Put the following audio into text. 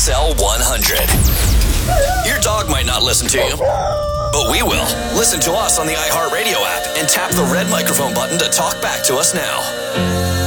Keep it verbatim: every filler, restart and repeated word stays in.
S L one hundred. Your dog might not listen to you, but we will. Listen to us on the iHeartRadio app and tap the red microphone button to talk back to us now.